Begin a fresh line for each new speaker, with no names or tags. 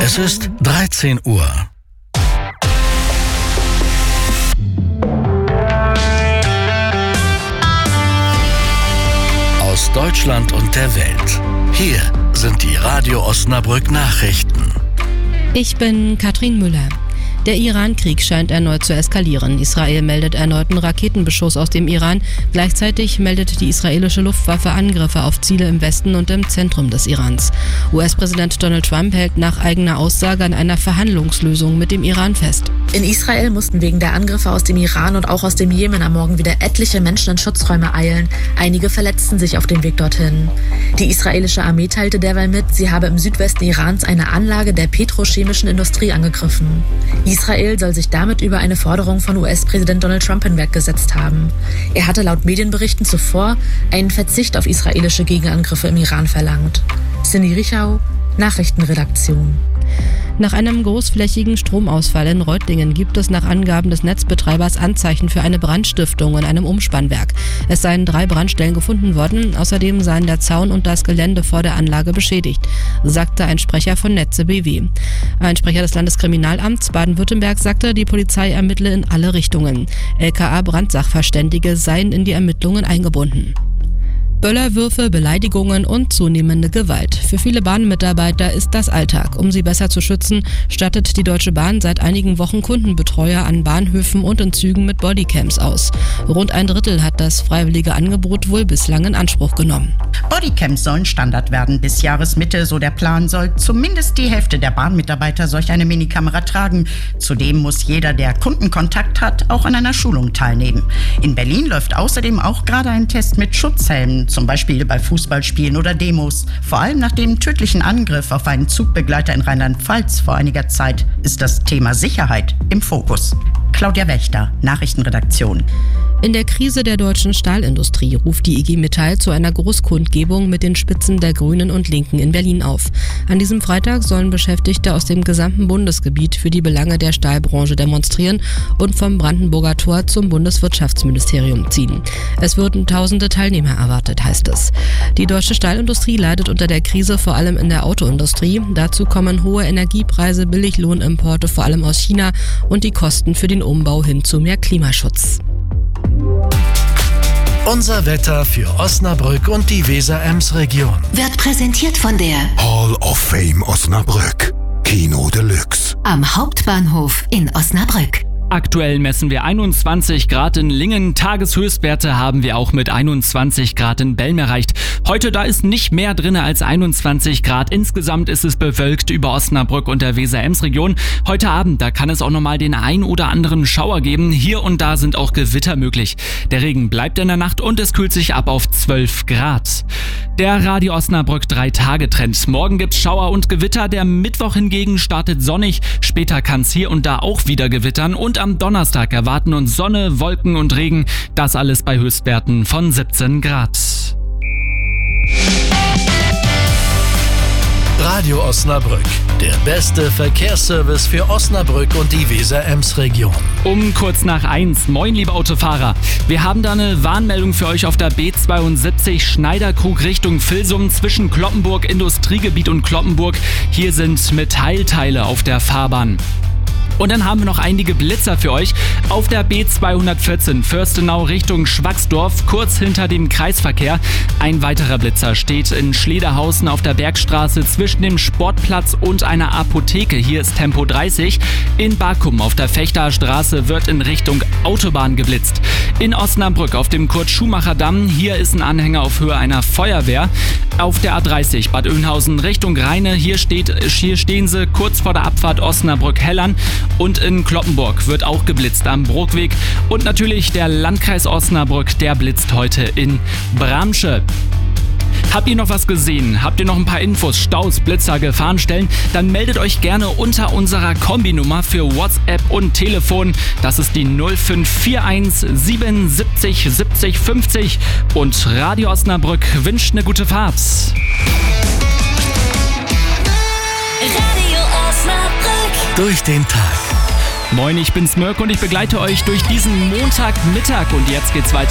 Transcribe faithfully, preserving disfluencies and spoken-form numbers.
Es ist dreizehn Uhr. Aus Deutschland und der Welt. Hier sind die Radio Osnabrück Nachrichten.
Ich bin Katrin Müller. Der Iran-Krieg scheint erneut zu eskalieren. Israel meldet erneuten Raketenbeschuss aus dem Iran. Gleichzeitig meldet die israelische Luftwaffe Angriffe auf Ziele im Westen und im Zentrum des Irans. U S-Präsident Donald Trump hält nach eigener Aussage an einer Verhandlungslösung mit dem Iran fest.
In Israel mussten wegen der Angriffe aus dem Iran und auch aus dem Jemen am Morgen wieder etliche Menschen in Schutzräume eilen. Einige verletzten sich auf dem Weg dorthin. Die israelische Armee teilte derweil mit, sie habe im Südwesten Irans eine Anlage der petrochemischen Industrie angegriffen. Israel soll sich damit über eine Forderung von U S-Präsident Donald Trump hinweggesetzt haben. Er hatte laut Medienberichten zuvor einen Verzicht auf israelische Gegenangriffe im Iran verlangt. Cindy Richau, Nachrichtenredaktion.
Nach einem großflächigen Stromausfall in Reutlingen gibt es nach Angaben des Netzbetreibers Anzeichen für eine Brandstiftung in einem Umspannwerk. Es seien drei Brandstellen gefunden worden, außerdem seien der Zaun und das Gelände vor der Anlage beschädigt, sagte ein Sprecher von Netze B W. Ein Sprecher des Landeskriminalamts Baden-Württemberg sagte, die Polizei ermittle in alle Richtungen. L K A-Brandsachverständige seien in die Ermittlungen eingebunden. Böllerwürfe, Beleidigungen und zunehmende Gewalt. Für viele Bahnmitarbeiter ist das Alltag. Um sie besser zu schützen, stattet die Deutsche Bahn seit einigen Wochen Kundenbetreuer an Bahnhöfen und in Zügen mit Bodycams aus. Rund ein Drittel hat das freiwillige Angebot wohl bislang in Anspruch genommen.
Bodycams sollen Standard werden. Bis Jahresmitte, so der Plan, soll zumindest die Hälfte der Bahnmitarbeiter solch eine Minikamera tragen. Zudem muss jeder, der Kundenkontakt hat, auch an einer Schulung teilnehmen. In Berlin läuft außerdem auch gerade ein Test mit Schutzhelmen, zum Beispiel bei Fußballspielen oder Demos. Vor allem nach dem tödlichen Angriff auf einen Zugbegleiter in Rheinland-Pfalz vor einiger Zeit ist das Thema Sicherheit im Fokus. Claudia Wächter, Nachrichtenredaktion.
In der Krise der deutschen Stahlindustrie ruft die I G Metall zu einer Großkundgebung mit den Spitzen der Grünen und Linken in Berlin auf. An diesem Freitag sollen Beschäftigte aus dem gesamten Bundesgebiet für die Belange der Stahlbranche demonstrieren und vom Brandenburger Tor zum Bundeswirtschaftsministerium ziehen. Es würden tausende Teilnehmer erwartet, heißt es. Die deutsche Stahlindustrie leidet unter der Krise vor allem in der Autoindustrie. Dazu kommen hohe Energiepreise, Billiglohnimporte vor allem aus China und die Kosten für den Umbau hin zu mehr Klimaschutz.
Unser Wetter für Osnabrück und die Weser-Ems-Region
Wird präsentiert von der
Hall of Fame Osnabrück. Kino Deluxe.
am Hauptbahnhof in Osnabrück.
Aktuell messen wir einundzwanzig Grad in Lingen. Tageshöchstwerte haben wir auch mit einundzwanzig Grad in Belm erreicht. Heute, da ist nicht mehr drin als einundzwanzig Grad. Insgesamt ist es bewölkt über Osnabrück und der Weser-Ems-Region. Heute Abend, da kann es auch nochmal den ein oder anderen Schauer geben. Hier und da sind auch Gewitter möglich. Der Regen bleibt in der Nacht und es kühlt sich ab auf zwölf Grad. Der Radio Osnabrück drei Tage Trend. Morgen gibt's Schauer und Gewitter. Der Mittwoch hingegen startet sonnig. Später kann es hier und da auch wieder gewittern. Und am Donnerstag erwarten uns Sonne, Wolken und Regen. Das alles bei Höchstwerten von siebzehn Grad.
Radio Osnabrück, der beste Verkehrsservice für Osnabrück und die Weser-Ems-Region.
Um kurz nach eins. Moin, liebe Autofahrer. Wir haben da eine Warnmeldung für euch auf der B zweiundsiebzig Schneiderkrug Richtung Vilsum zwischen Cloppenburg, Industriegebiet und Cloppenburg. Hier sind Metallteile auf der Fahrbahn. Und dann haben wir noch einige Blitzer für euch auf der B zweihundertvierzehn Fürstenau Richtung Schwacksdorf, kurz hinter dem Kreisverkehr. Ein weiterer Blitzer steht in Schlederhausen auf der Bergstraße zwischen dem Sportplatz und einer Apotheke. Hier ist Tempo dreißig. In Bakum auf der Fechterstraße wird in Richtung Autobahn geblitzt. In Osnabrück auf dem Kurt-Schumacher-Damm, hier ist ein Anhänger auf Höhe einer Feuerwehr. Auf der A dreißig Bad Oeynhausen Richtung Rheine, hier, steht, hier stehen sie kurz vor der Abfahrt Osnabrück-Hellern. Und in Cloppenburg wird auch geblitzt am Bruckweg. Und natürlich der Landkreis Osnabrück, der blitzt heute in Bramsche. Habt ihr noch was gesehen? Habt ihr noch ein paar Infos, Staus, Blitzer, Gefahrenstellen? Dann meldet euch gerne unter unserer Kombinummer für WhatsApp und Telefon. Das ist die null fünf vier eins sieben siebzig siebzig fünfzig. Und Radio Osnabrück wünscht eine gute Fahrt.
Radio Osnabrück.
Durch den Tag.
Moin, ich bin's Mirk und ich begleite euch durch diesen Montagmittag. Und jetzt geht's weiter